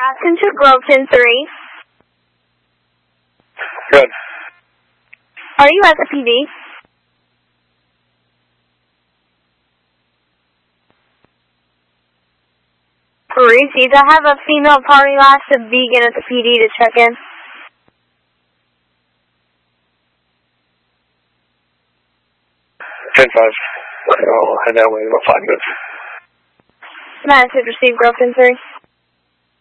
Passenger Groveton 3. Good. Are you at the PD? Received. I have a female party last of vegan at the PD to check in. 10-5. I'll head that way in about 5 minutes. Message received, Groveton 3.